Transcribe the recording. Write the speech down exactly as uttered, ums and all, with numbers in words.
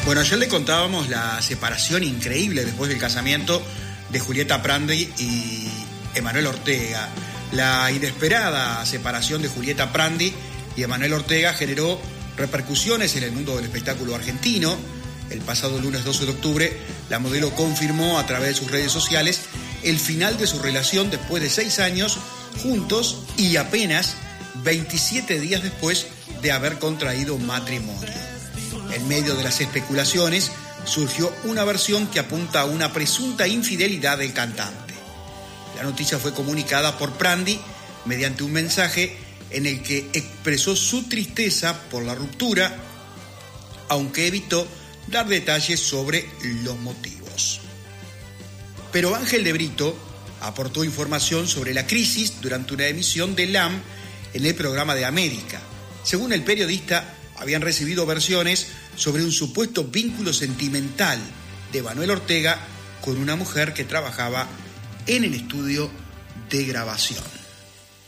Bueno, ayer le contábamos la separación increíble después del casamiento de Julieta Prandi y Emanuel Ortega. La inesperada separación de Julieta Prandi y Emanuel Ortega generó repercusiones en el mundo del espectáculo argentino. El pasado lunes doce de octubre, la modelo confirmó a través de sus redes sociales el final de su relación después de seis años juntos y apenas veintisiete días después de haber contraído matrimonio. En medio de las especulaciones, surgió una versión que apunta a una presunta infidelidad del cantante. La noticia fue comunicada por Prandi mediante un mensaje en el que expresó su tristeza por la ruptura, aunque evitó dar detalles sobre los motivos. Pero Ángel de Brito aportó información sobre la crisis durante una emisión de L A M en el programa de América. Según el periodista, habían recibido versiones sobre un supuesto vínculo sentimental de Emanuel Ortega con una mujer que trabajaba en el estudio de grabación.